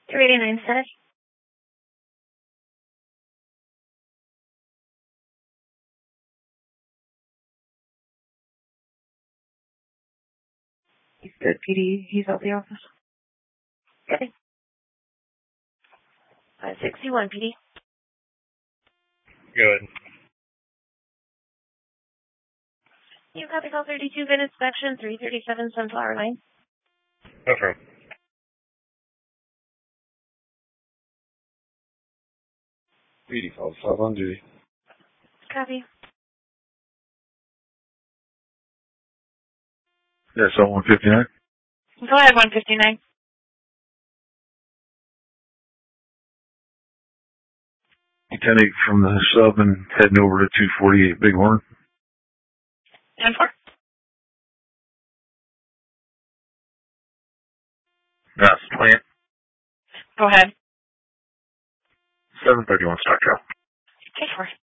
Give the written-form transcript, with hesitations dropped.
389 Senate. He's good, PD. He's out the office. Okay. 561, PD. Good. You copy call 32, good inspection, 337 Sunflower Lane. No problem. PD 5 on duty. Copy. Yes, 159. Go ahead, 159. Lieutenant from the sub and heading over to 248 Bighorn. 10-4. That's the plant. Go ahead. 731 Stock Trail. Okay, 4.